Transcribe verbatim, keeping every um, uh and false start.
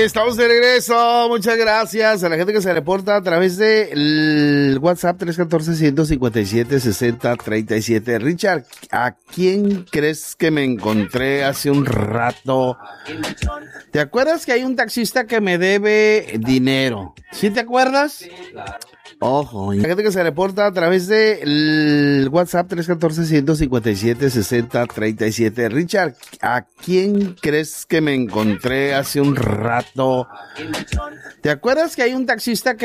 Estamos de regreso, muchas gracias a la gente que se reporta a través del WhatsApp tres uno cuatro, uno cinco siete, seis cero tres siete. Richard, ¿a quién crees que me encontré hace un rato? ¿Te acuerdas que hay un taxista que me debe dinero? ¿Sí te acuerdas? Ojo, la gente que se reporta a través del WhatsApp tres uno cuatro, uno cinco siete, seis cero tres siete. Richard, ¿a quién crees que me encontré hace un rato? ¿Te acuerdas que hay un taxista que